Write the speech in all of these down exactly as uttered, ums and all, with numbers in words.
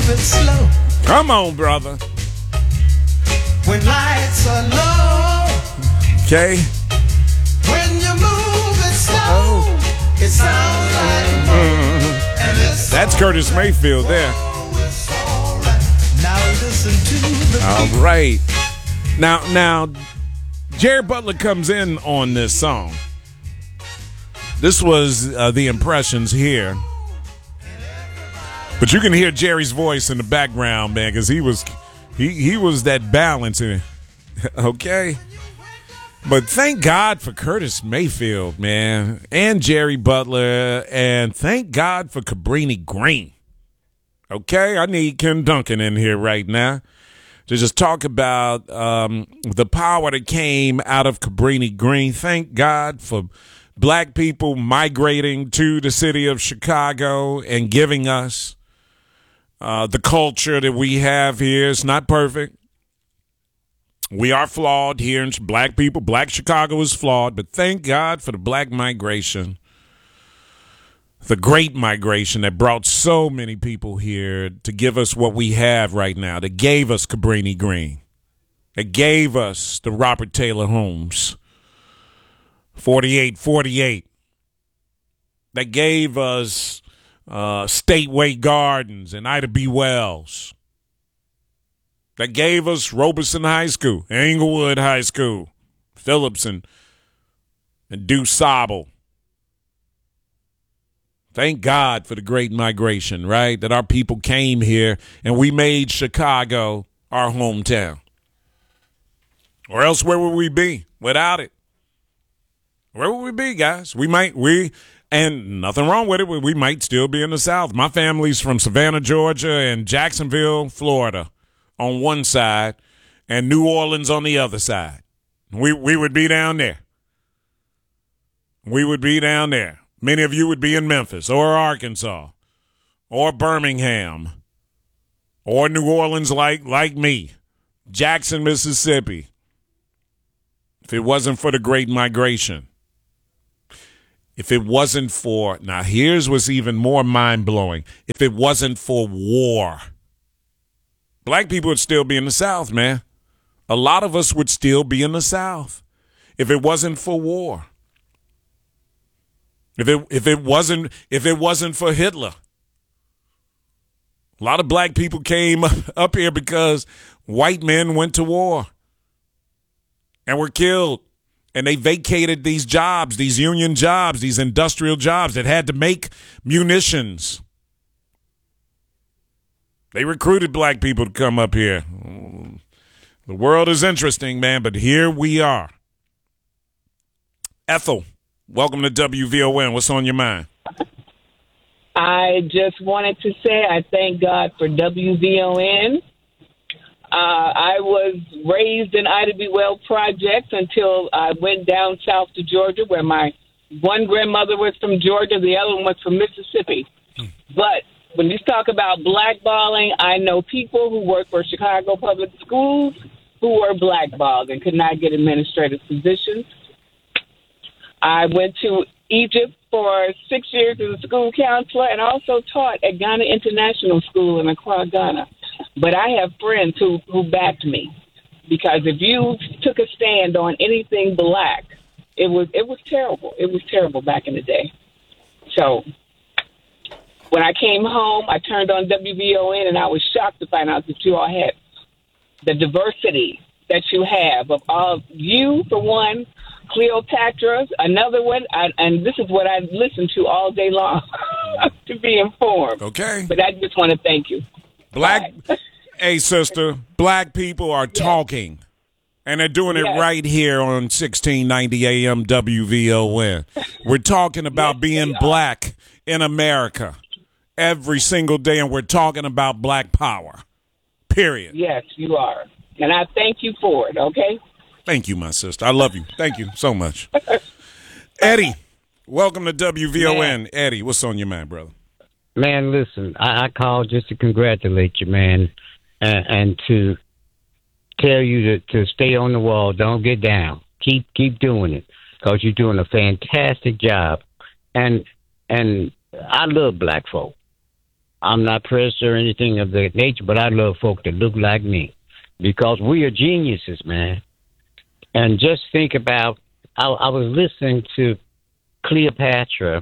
move it slow. Come on, brother. When lights are low. Okay. When you move it slow, it sounds like Mm-hmm. and it's That's Curtis Mayfield there. it's all right. Now listen to the All right. Now, now, Jared Butler comes in on this song. This was uh, the Impressions here. But you can hear Jerry's voice in the background, man, because he was he he was that balance in it. Okay. But thank God for Curtis Mayfield, man, and Jerry Butler, and thank God for Cabrini Green. Okay, I need Ken Duncan in here right now to just talk about um, the power that came out of Cabrini Green. Thank God for black people migrating to the city of Chicago and giving us uh, the culture that we have here. It's not perfect. We are flawed here in black people. Black Chicago is flawed, but thank God for the black migration, the great migration that brought so many people here to give us what we have right now, that gave us Cabrini Green, that gave us the Robert Taylor homes, forty-eight forty-eight, that gave us uh, Stateway Gardens and Ida B. Wells, that gave us Robeson High School, Englewood High School, Phillips and, and DuSable. Thank God for the great migration, right? That our people came here and we made Chicago our hometown. Or else where would we be without it? Where would we be, guys? We might, we, and nothing wrong with it, we might still be in the South. My family's from Savannah, Georgia, and Jacksonville, Florida on one side, and New Orleans on the other side. We we would be down there. We would be down there. Many of you would be in Memphis or Arkansas or Birmingham or New Orleans like like me, Jackson, Mississippi, if it wasn't for the Great Migration. If it wasn't for, now here's what's even more mind-blowing, if it wasn't for war, black people would still be in the South, man. A lot of us would still be in the South if it wasn't for war. If it if it wasn't if it wasn't for Hitler. A lot of black people came up here because white men went to war and were killed. And they vacated these jobs, these union jobs, these industrial jobs that had to make munitions. They recruited black people to come up here. The world is interesting, man, but here we are. Ethel, welcome to W V O N. What's on your mind? I just wanted to say I thank God for W V O N. Uh, I was raised in Ida B. Wells Projects until I went down south to Georgia, where my one grandmother was from Georgia, the other one was from Mississippi. Hmm. But when you talk about blackballing, I know people who work for Chicago Public Schools who were blackballed and could not get administrative positions. I went to Egypt for six years as a school counselor and also taught at Ghana International School in Accra, Ghana. But I have friends who, who backed me, because if you took a stand on anything black, it was it was terrible. It was terrible back in the day. So when I came home, I turned on W V O N, and I was shocked to find out that you all had the diversity that you have of all you, for one, Cleopatra, another one, I, and this is what I listen to all day long to be informed. Okay. But I just want to thank you. Black, hey, sister, black people are yes. talking, and they're doing it yes. right here on sixteen ninety A M W V O N. We're talking about yes, being black in America every single day, and we're talking about black power, period. Yes, you are, and I thank you for it, okay? Thank you, my sister. I love you. Thank you so much. Eddie, welcome to W V O N. Man. Eddie, what's on your mind, brother? Man, listen, I, I called just to congratulate you, man, and, and to tell you to, to stay on the wall. Don't get down. Keep keep doing it, because you're doing a fantastic job. And and I love black folk. I'm not pressed or anything of that nature, but I love folk that look like me because we are geniuses, man. And just think about, I, I was listening to Cleopatra,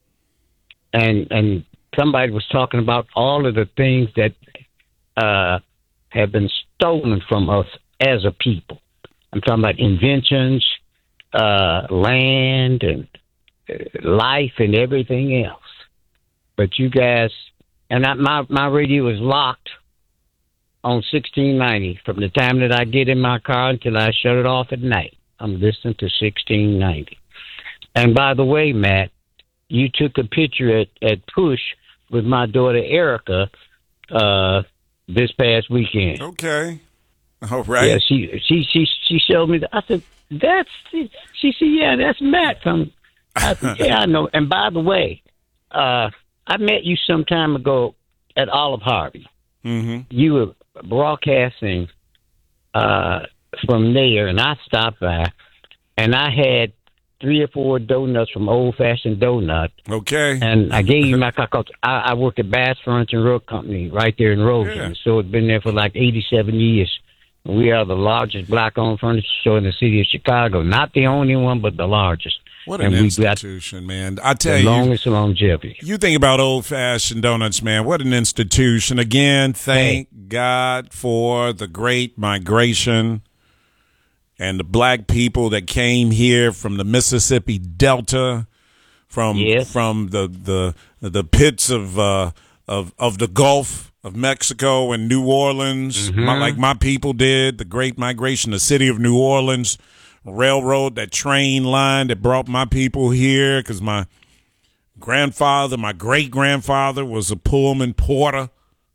and and somebody was talking about all of the things that uh, have been stolen from us as a people. I'm talking about inventions, uh, land, and uh, life, and everything else. But you guys, and I, my my radio is locked on sixteen ninety from the time that I get in my car until I shut it off at night. I'm listening to sixteen ninety. And by the way, Matt, you took a picture at, at Push with my daughter Erica uh, this past weekend. Okay. All right. Yeah, she she she she showed me. That. I said, "That's." She said, "Yeah, that's Matt from." I said, "Yeah, I know." And by the way, uh, I met you some time ago at Olive Harvey. Mm-hmm. You were broadcasting uh, from there, and I stopped by, and I had three or four donuts from Old Fashioned Donut. Okay. And I gave you my car. I, I work at Bass Furniture and Rug Company right there in Roseland. Yeah. So it's been there for like eighty-seven years. We are the largest black-owned furniture store in the city of Chicago. Not the only one, but the largest. What an and institution, man. I tell the you. longest longevity. You think about old-fashioned donuts, man. What an institution. Again, thank hey. God for the great migration and the black people that came here from the Mississippi Delta, from yes. from the the the pits of uh, of of the Gulf of Mexico and New Orleans, mm-hmm. my, like my people did. The great migration, the city of New Orleans, railroad, that train line that brought my people here, because my grandfather, my great grandfather, was a Pullman porter.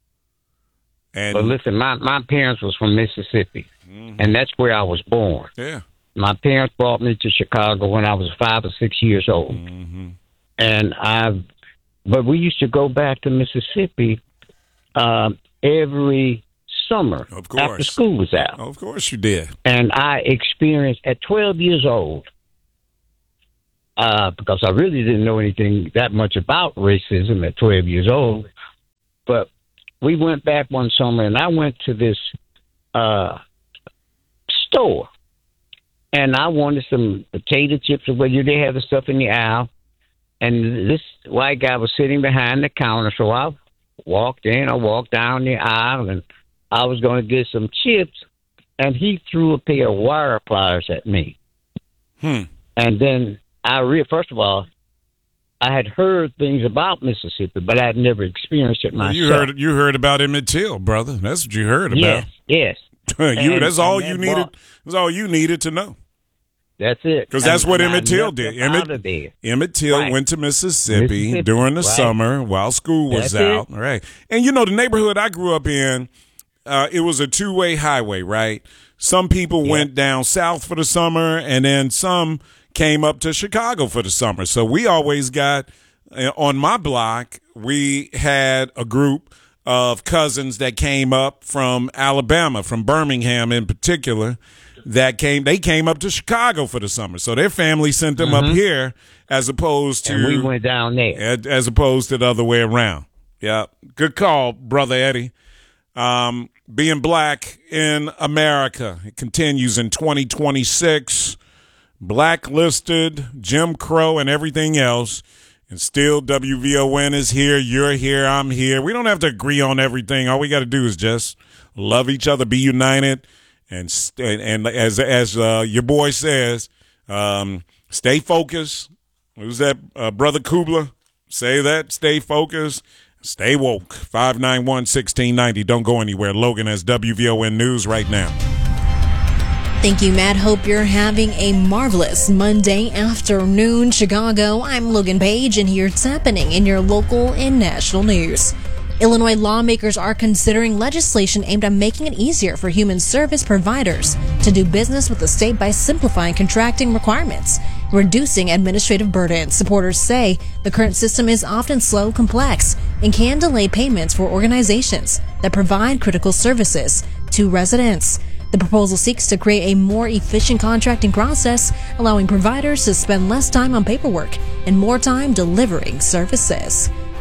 And but listen, my my parents was from Mississippi. Mm-hmm. And that's where I was born. Yeah. My parents brought me to Chicago when I was five or six years old. Mm-hmm. And I've, but we used to go back to Mississippi uh, every summer of course. after school was out. Of course you did. And I experienced, at twelve years old, uh, because I really didn't know anything that much about racism at twelve years old, but we went back one summer and I went to this uh, store, and I wanted some potato chips or whether they have the stuff in the aisle, and this white guy was sitting behind the counter, so I walked in, I walked down the aisle, and I was going to get some chips, and he threw a pair of wire pliers at me. Hmm. And then I re first of all, I had heard things about Mississippi, but I had never experienced it myself. You heard you heard about Emmett Till, brother. That's what you heard about. Yes, yes. you, and, that's all you that needed. brought, That's all you needed to know. That's it. Because that's and, what and Emmett Till did. Emmett, Emmett Till right. went to Mississippi, Mississippi during the right. summer while school was that's out. It. Right. And you know, the neighborhood I grew up in, uh, it was a two-way highway, right? Some people yeah. went down south for the summer, and then some came up to Chicago for the summer. So we always got, uh, on my block, we had a group of cousins that came up from Alabama, from Birmingham in particular, that came, they came up to Chicago for the summer. So their family sent them mm-hmm. up here as opposed to. And we went down there. As, as opposed to the other way around. Yeah. Good call, Brother Eddie. Um, being black in America, it continues in twenty twenty-six. Blacklisted, Jim Crow, and everything else. And still, W V O N is here. You're here. I'm here. We don't have to agree on everything. All we got to do is just love each other, be united, and and, and as as uh, your boy says, um, stay focused. Who's that? Uh, Brother Kubler. Say that. Stay focused. Stay woke. five nine one, one six nine zero. Don't go anywhere. Logan has W V O N News right now. Thank you, Matt. Hope you're having a marvelous Monday afternoon, Chicago. I'm Logan Page, and here's happening in your local and national news. Illinois lawmakers are considering legislation aimed at making it easier for human service providers to do business with the state by simplifying contracting requirements, reducing administrative burden. Supporters say the current system is often slow, complex, and can delay payments for organizations that provide critical services to residents. The proposal seeks to create a more efficient contracting process, allowing providers to spend less time on paperwork and more time delivering services.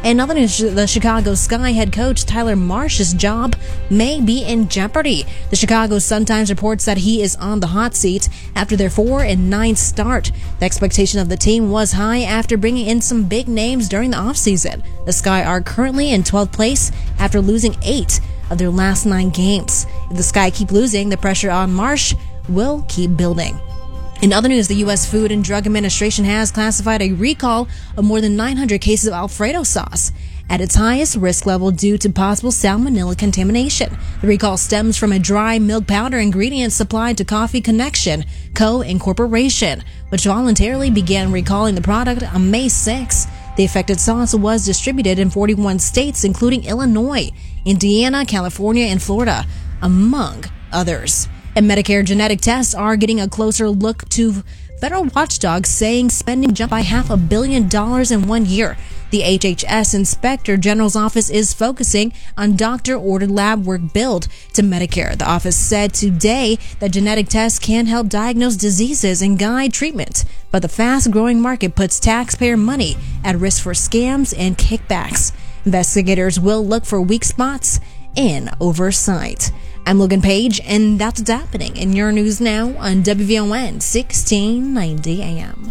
In other news, the Chicago Sky head coach Tyler Marsh's job may be in jeopardy. The Chicago Sun-Times reports that he is on the hot seat after their four and nine start. The expectation of the team was high after bringing in some big names during the offseason. The Sky are currently in twelfth place after losing eight of their last nine games. If the Sky keep losing, the pressure on Marsh will keep building. In other news, the U S Food and Drug Administration has classified a recall of more than nine hundred cases of Alfredo sauce at its highest risk level due to possible salmonella contamination. The recall stems from a dry milk powder ingredient supplied to Coffee Connection Co. Incorporation, which voluntarily began recalling the product on May sixth. The affected sauce was distributed in forty-one states, including Illinois, Indiana, California, and Florida, among others. And Medicare genetic tests are getting a closer look to federal watchdogs saying spending jumped by half a billion dollars in one year. The H H S Inspector General's office is focusing on doctor-ordered lab work billed to Medicare. The office said today that genetic tests can help diagnose diseases and guide treatment, but the fast-growing market puts taxpayer money at risk for scams and kickbacks. Investigators will look for weak spots in oversight. I'm Logan Page, and that's what's happening in your news now on W V O N sixteen ninety A M.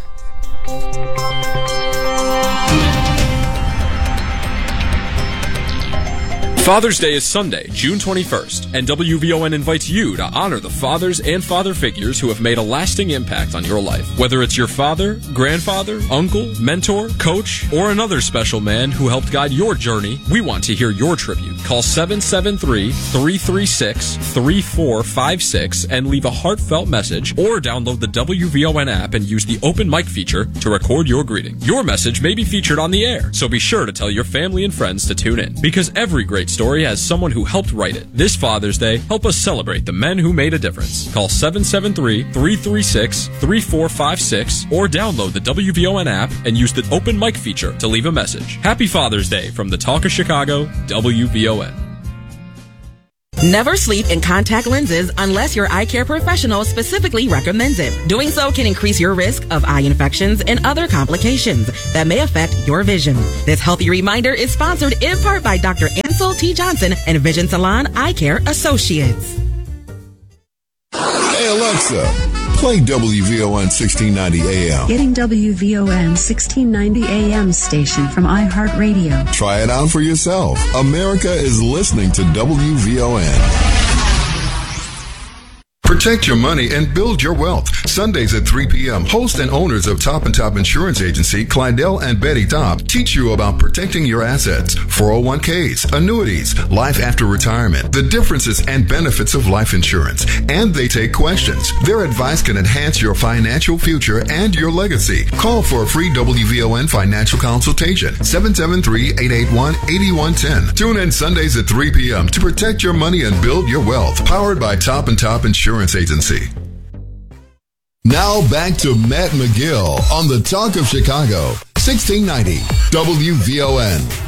Father's Day is Sunday, June twenty-first, and W V O N invites you to honor the fathers and father figures who have made a lasting impact on your life. Whether it's your father, grandfather, uncle, mentor, coach, or another special man who helped guide your journey, we want to hear your tribute. Call seven seven three, three three six, three four five six and leave a heartfelt message, or download the W V O N app and use the open mic feature to record your greeting. Your message may be featured on the air, so be sure to tell your family and friends to tune in, because every great story has someone who helped write it. This Father's Day, help us celebrate the men who made a difference. Call seven seven three, three three six, three four five six or download the W V O N app and use the open mic feature to leave a message. Happy Father's Day from the Talk of Chicago, W V O N. Never sleep in contact lenses unless your eye care professional specifically recommends it. Doing so can increase your risk of eye infections and other complications that may affect your vision. This healthy reminder is sponsored in part by Doctor Ansel T. Johnson and Vision Salon Eye Care Associates. Hey Alexa, play W V O N sixteen ninety A M. Getting W V O N sixteen ninety A M station from iHeartRadio. Try it out for yourself. America is listening to W V O N. Protect your money and build your wealth. Sundays at three p.m., host and owners of Top and Top Insurance Agency, Clydell and Betty Top, teach you about protecting your assets, four oh one k's, annuities, life after retirement, the differences and benefits of life insurance, and they take questions. Their advice can enhance your financial future and your legacy. Call for a free W V O N financial consultation, seven seven three, eight eight one, eight one one zero. Tune in Sundays at three p.m. to protect your money and build your wealth. Powered by Top and Top Insurance Agency. Now back to Matt McGill on the Talk of Chicago, sixteen ninety W V O N.